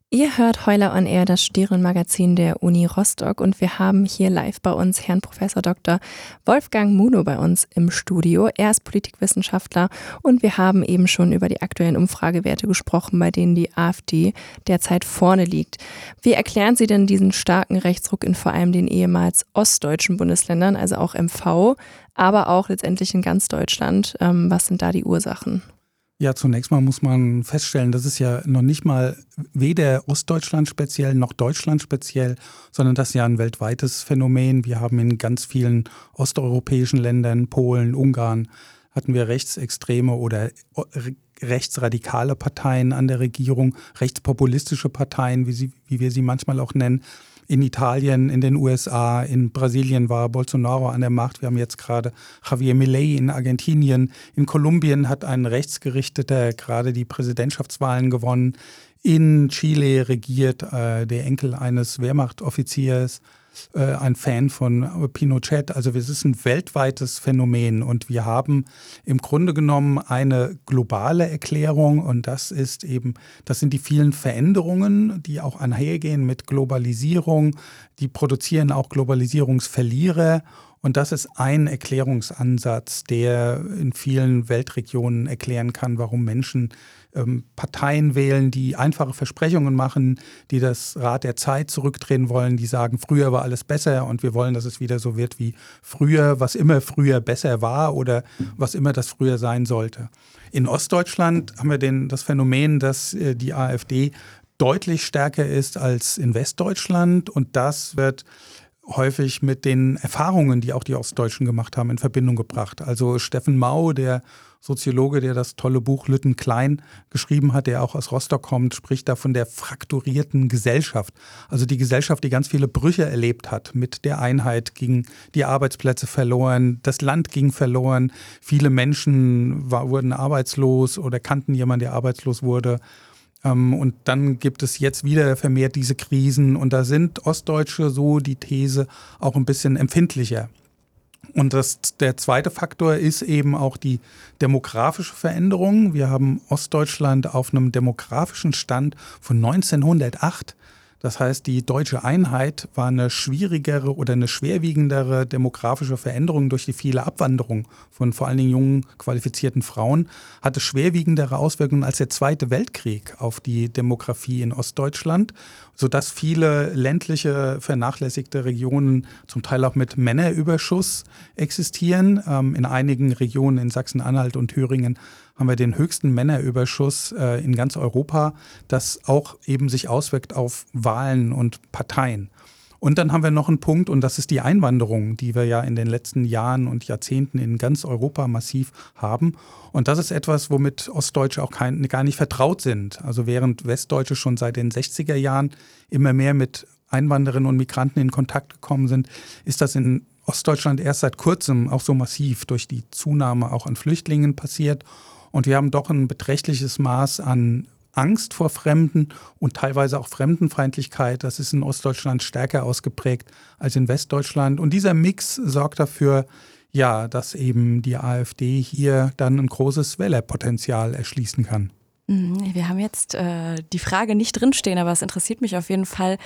Ihr hört Heuler on Air, das Studienmagazin der Uni Rostock, und wir haben hier live bei uns Herrn Professor Dr. Wolfgang Munow bei uns im Studio. Er ist Politikwissenschaftler und wir haben eben schon über die aktuellen Umfragewerte gesprochen, bei denen die AfD derzeit vorne liegt. Wie erklären Sie denn diesen starken Rechtsruck in vor allem den ehemals ostdeutschen Bundesländern, also auch MV, aber auch letztendlich in ganz Deutschland? Was sind da die Ursachen? Ja, zunächst mal muss man feststellen, das ist ja noch nicht mal weder Ostdeutschland speziell noch Deutschland speziell, sondern das ist ja ein weltweites Phänomen. Wir haben in ganz vielen osteuropäischen Ländern, Polen, Ungarn, hatten wir rechtsextreme oder rechtsradikale Parteien an der Regierung, rechtspopulistische Parteien, wie wir sie manchmal auch nennen. In Italien, in den USA, in Brasilien war Bolsonaro an der Macht. Wir haben jetzt gerade Javier Milei in Argentinien. In Kolumbien hat ein Rechtsgerichteter gerade die Präsidentschaftswahlen gewonnen. In Chile regiert der Enkel eines Wehrmachtoffiziers, ein Fan von Pinochet. Also es ist ein weltweites Phänomen und wir haben im Grunde genommen eine globale Erklärung und das sind die vielen Veränderungen, die auch einhergehen mit Globalisierung. Die produzieren auch Globalisierungsverlierer. Und das ist ein Erklärungsansatz, der in vielen Weltregionen erklären kann, warum Menschen Parteien wählen, die einfache Versprechungen machen, die das Rad der Zeit zurückdrehen wollen, die sagen, früher war alles besser und wir wollen, dass es wieder so wird wie früher, was immer früher besser war oder was immer das früher sein sollte. In Ostdeutschland haben wir das Phänomen, dass die AfD deutlich stärker ist als in Westdeutschland und das wird häufig mit den Erfahrungen, die auch die Ostdeutschen gemacht haben, in Verbindung gebracht. Also Steffen Mau, der Soziologe, der das tolle Buch Lütten-Klein geschrieben hat, der auch aus Rostock kommt, spricht da von der frakturierten Gesellschaft. Also die Gesellschaft, die ganz viele Brüche erlebt hat. Mit der Einheit gingen die Arbeitsplätze verloren, das Land ging verloren, viele Menschen wurden arbeitslos oder kannten jemanden, der arbeitslos wurde. Und dann gibt es jetzt wieder vermehrt diese Krisen und da sind Ostdeutsche, so die These, auch ein bisschen empfindlicher. Und der zweite Faktor ist eben auch die demografische Veränderung. Wir haben Ostdeutschland auf einem demografischen Stand von 1908. Das heißt, die deutsche Einheit war eine schwierigere oder eine schwerwiegendere demografische Veränderung durch die viele Abwanderung von vor allen Dingen jungen, qualifizierten Frauen, hatte schwerwiegendere Auswirkungen als der Zweite Weltkrieg auf die Demografie in Ostdeutschland, sodass viele ländliche, vernachlässigte Regionen zum Teil auch mit Männerüberschuss existieren. In einigen Regionen in Sachsen-Anhalt und Thüringen haben wir den höchsten Männerüberschuss in ganz Europa, das auch eben sich auswirkt auf Wahlen und Parteien. Und dann haben wir noch einen Punkt, und das ist die Einwanderung, die wir ja in den letzten Jahren und Jahrzehnten in ganz Europa massiv haben. Und das ist etwas, womit Ostdeutsche auch gar nicht vertraut sind. Also während Westdeutsche schon seit den 60er Jahren immer mehr mit Einwandererinnen und Migranten in Kontakt gekommen sind, ist das in Ostdeutschland erst seit kurzem auch so massiv durch die Zunahme auch an Flüchtlingen passiert. Und wir haben doch ein beträchtliches Maß an Angst vor Fremden und teilweise auch Fremdenfeindlichkeit. Das ist in Ostdeutschland stärker ausgeprägt als in Westdeutschland. Und dieser Mix sorgt dafür, ja, dass eben die AfD hier dann ein großes Wählerpotenzial erschließen kann. Wir haben jetzt die Frage nicht drinstehen, aber es interessiert mich auf jeden Fall.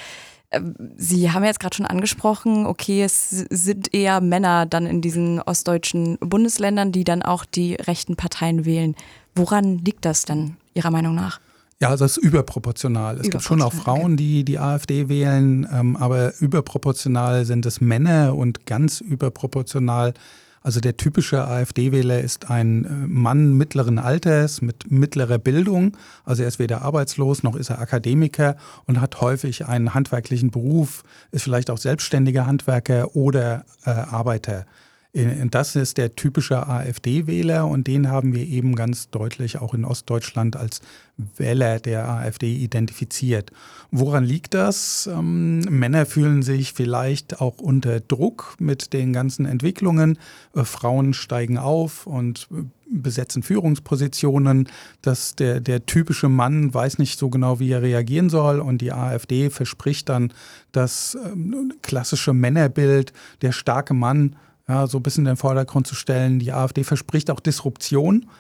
Sie haben jetzt gerade schon angesprochen, okay, es sind eher Männer dann in diesen ostdeutschen Bundesländern, die dann auch die rechten Parteien wählen. Woran liegt das denn Ihrer Meinung nach? Ja, das ist überproportional. Es gibt schon auch Frauen, die die AfD wählen, aber überproportional sind es Männer und ganz überproportional. Also der typische AfD-Wähler ist ein Mann mittleren Alters mit mittlerer Bildung. Also er ist weder arbeitslos noch ist er Akademiker und hat häufig einen handwerklichen Beruf, ist vielleicht auch selbstständiger Handwerker oder Arbeiter. Das ist der typische AfD-Wähler und den haben wir eben ganz deutlich auch in Ostdeutschland als Wähler der AfD identifiziert. Woran liegt das? Männer fühlen sich vielleicht auch unter Druck mit den ganzen Entwicklungen. Frauen steigen auf und besetzen Führungspositionen. Der typische Mann weiß nicht so genau, wie er reagieren soll und die AfD verspricht dann das klassische Männerbild, der starke Mann, ja, so ein bisschen in den Vordergrund zu stellen. Die AfD verspricht auch Disruption.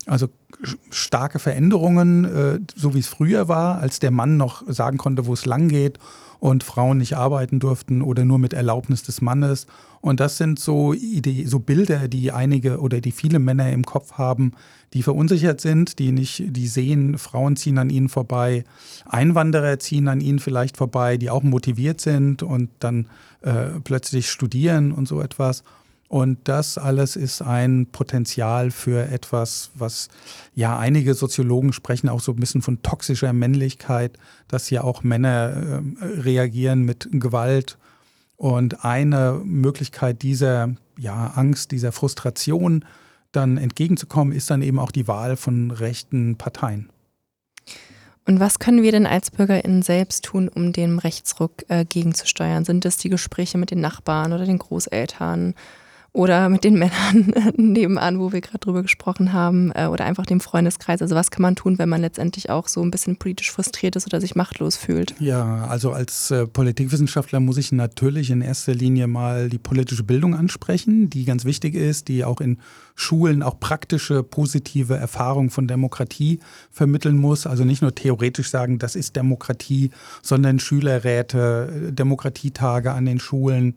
Also starke Veränderungen, so wie es früher war, als der Mann noch sagen konnte, wo es lang geht und Frauen nicht arbeiten durften oder nur mit Erlaubnis des Mannes. Und das sind so Bilder, die einige oder die viele Männer im Kopf haben, die verunsichert sind, die sehen, Frauen ziehen an ihnen vorbei, Einwanderer ziehen an ihnen vielleicht vorbei, die auch motiviert sind und dann plötzlich studieren und so etwas. Und das alles ist ein Potenzial für etwas, was ja einige Soziologen sprechen auch so ein bisschen von toxischer Männlichkeit, dass ja auch Männer reagieren mit Gewalt. Und eine Möglichkeit dieser Angst, dieser Frustration dann entgegenzukommen, ist dann eben auch die Wahl von rechten Parteien. Und was können wir denn als BürgerInnen selbst tun, um dem Rechtsruck gegenzusteuern? Sind es die Gespräche mit den Nachbarn oder den Großeltern? Oder mit den Männern nebenan, wo wir gerade drüber gesprochen haben, oder einfach dem Freundeskreis. Also was kann man tun, wenn man letztendlich auch so ein bisschen politisch frustriert ist oder sich machtlos fühlt? Ja, also als Politikwissenschaftler muss ich natürlich in erster Linie mal die politische Bildung ansprechen, die ganz wichtig ist, die auch in Schulen auch praktische, positive Erfahrungen von Demokratie vermitteln muss. Also nicht nur theoretisch sagen, das ist Demokratie, sondern Schülerräte, Demokratietage an den Schulen,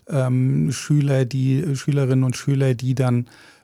Schülerinnen und Schüler, die dann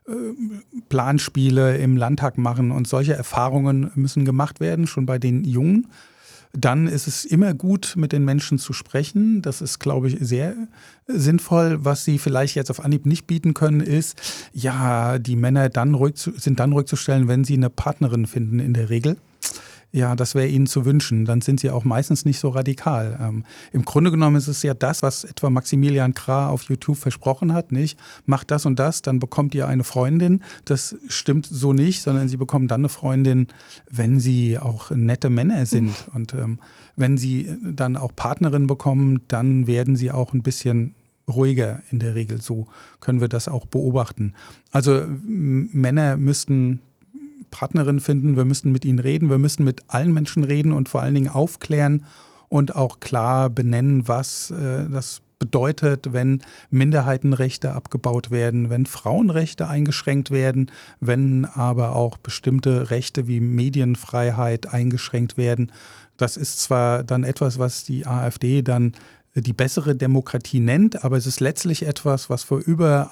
Planspiele im Landtag machen und solche Erfahrungen müssen gemacht werden, schon bei den Jungen. Dann ist es immer gut, mit den Menschen zu sprechen. Das ist, glaube ich, sehr sinnvoll. Was sie vielleicht jetzt auf Anhieb nicht bieten können, ist, die Männer sind dann ruhig zu stellen, wenn sie eine Partnerin finden in der Regel. Ja, das wäre ihnen zu wünschen. Dann sind sie auch meistens nicht so radikal. Im Grunde genommen ist es ja das, was etwa Maximilian Krah auf YouTube versprochen hat, nicht? Macht das und das, dann bekommt ihr eine Freundin. Das stimmt so nicht, sondern sie bekommen dann eine Freundin, wenn sie auch nette Männer sind. Und wenn sie dann auch Partnerin bekommen, dann werden sie auch ein bisschen ruhiger in der Regel. So können wir das auch beobachten. Also Männer müssten Partnerin finden, wir müssen mit ihnen reden, wir müssen mit allen Menschen reden und vor allen Dingen aufklären und auch klar benennen, was das bedeutet, wenn Minderheitenrechte abgebaut werden, wenn Frauenrechte eingeschränkt werden, wenn aber auch bestimmte Rechte wie Medienfreiheit eingeschränkt werden. Das ist zwar dann etwas, was die AfD dann die bessere Demokratie nennt, aber es ist letztlich etwas, was vor über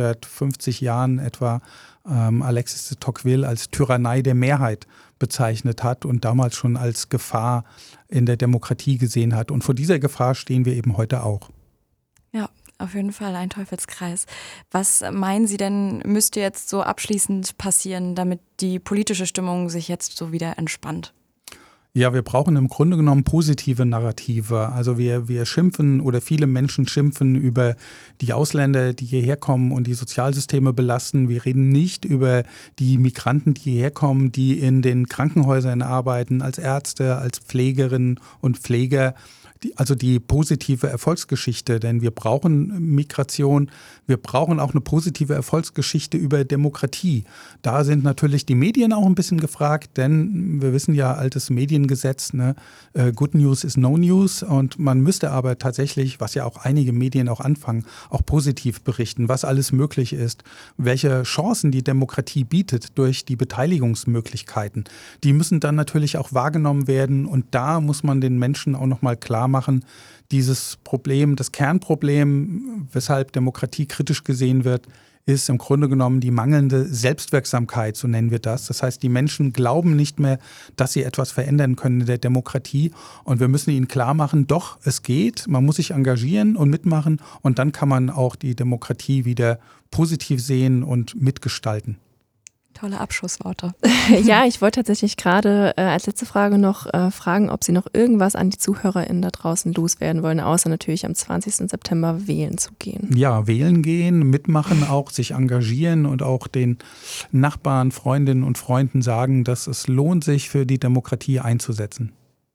150 Jahren etwa Alexis de Tocqueville als Tyrannei der Mehrheit bezeichnet hat und damals schon als Gefahr in der Demokratie gesehen hat. Und vor dieser Gefahr stehen wir eben heute auch. Ja, auf jeden Fall ein Teufelskreis. Was meinen Sie denn, müsste jetzt so abschließend passieren, damit die politische Stimmung sich jetzt so wieder entspannt? Ja, wir brauchen im Grunde genommen positive Narrative. Also wir schimpfen oder viele Menschen schimpfen über die Ausländer, die hierher kommen und die Sozialsysteme belasten. Wir reden nicht über die Migranten, die hierher kommen, die in den Krankenhäusern arbeiten, als Ärzte, als Pflegerinnen und Pfleger. Also die positive Erfolgsgeschichte, denn wir brauchen Migration, wir brauchen auch eine positive Erfolgsgeschichte über Demokratie. Da sind natürlich die Medien auch ein bisschen gefragt, denn wir wissen ja, altes Mediengesetz, ne? Good News is no news, und man müsste aber tatsächlich, was ja auch einige Medien auch anfangen, auch positiv berichten, was alles möglich ist, welche Chancen die Demokratie bietet durch die Beteiligungsmöglichkeiten. Die müssen dann natürlich auch wahrgenommen werden, und da muss man den Menschen auch nochmal klar machen, dieses Problem, das Kernproblem, weshalb Demokratie kritisch gesehen wird, ist im Grunde genommen die mangelnde Selbstwirksamkeit, so nennen wir das. Das heißt, die Menschen glauben nicht mehr, dass sie etwas verändern können in der Demokratie, und wir müssen ihnen klar machen, doch, es geht, man muss sich engagieren und mitmachen, und dann kann man auch die Demokratie wieder positiv sehen und mitgestalten. Tolle Abschlussworte. Ja, ich wollte tatsächlich gerade als letzte Frage noch fragen, ob Sie noch irgendwas an die ZuhörerInnen da draußen loswerden wollen, außer natürlich am 20. September wählen zu gehen. Ja, wählen gehen, mitmachen, auch sich engagieren und auch den Nachbarn, Freundinnen und Freunden sagen, dass es lohnt, sich für die Demokratie einzusetzen.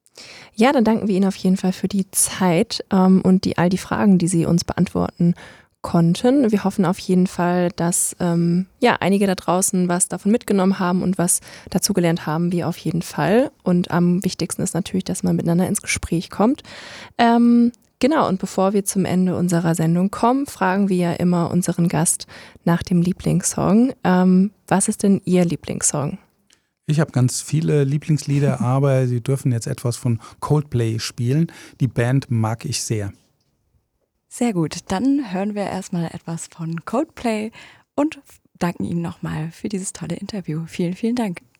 Ja, dann danken wir Ihnen auf jeden Fall für die Zeit und all die Fragen, die Sie uns beantworten konnten. Wir hoffen auf jeden Fall, dass einige da draußen was davon mitgenommen haben und was dazugelernt haben, wir auf jeden Fall. Und am wichtigsten ist natürlich, dass man miteinander ins Gespräch kommt. Genau, und bevor wir zum Ende unserer Sendung kommen, fragen wir ja immer unseren Gast nach dem Lieblingssong. Was ist denn Ihr Lieblingssong? Ich habe ganz viele Lieblingslieder, aber Sie dürfen jetzt etwas von Coldplay spielen. Die Band mag ich sehr. Sehr gut, dann hören wir erstmal etwas von Coldplay und danken Ihnen nochmal für dieses tolle Interview. Vielen, vielen Dank.